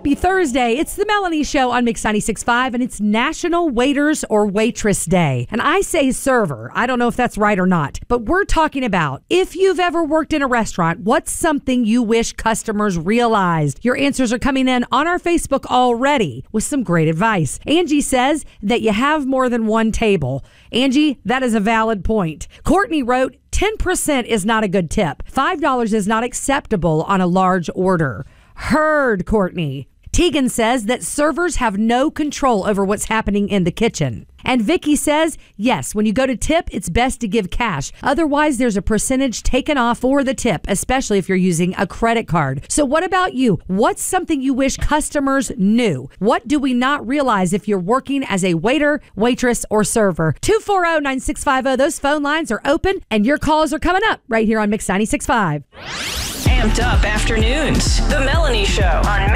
Happy Thursday. It's the Melanie Show on Mix 96.5, and it's National Waiters or Waitress Day. And I say server. I don't know if that's right or not, but we're talking about if you've ever worked in a restaurant, what's something you wish customers realized? Your answers are coming in on our Facebook already with some great advice. Angie says that you have more than one table. Angie, that is a valid point. Courtney wrote, 10% is not a good tip. $5 is not acceptable on a large order. Heard, Courtney. Tegan says that servers have no control over what's happening in the kitchen. And Vicky says, yes, when you go to tip, it's best to give cash. Otherwise, there's a percentage taken off for the tip, especially if you're using a credit card. So what about you? What's something you wish customers knew? What do we not realize if you're working as a waiter, waitress, or server? 240-9650. Those phone lines are open, and your calls are coming up right here on Mix 96.5. Amped Up Afternoons. The Melanie Show on